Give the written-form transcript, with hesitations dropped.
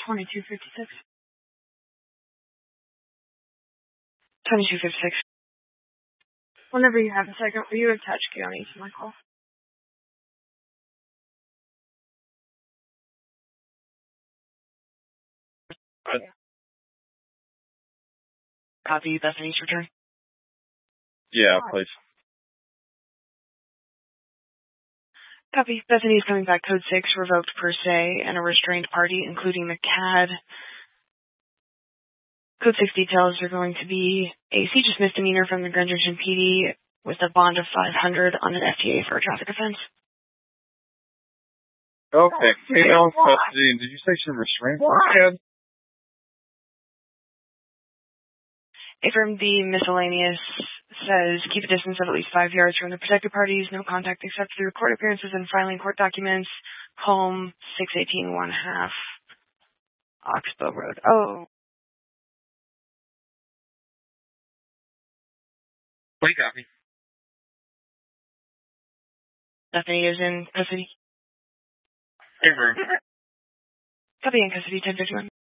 2256. 2256. Whenever you have a second, will you attach Keone to my call? Copy Bethany's return? Yeah, please. Copy. Bethany's coming back. Code 6, revoked per se, and a restrained party, including the CAD. Code 6 details are going to be a CJIS misdemeanor from the Grand Junction PD with a bond of $500 on an FTA for a traffic offense. Okay. Female in custody. Did you say she restrained? Affirm the miscellaneous says keep a distance of at least 5 yards from the protected parties, no contact except through court appearances and filing court documents. Home 618 1/2 Oxbow Road. Oh. Wait, copy. Bethany is in custody. Affirm. Copy in custody 1051.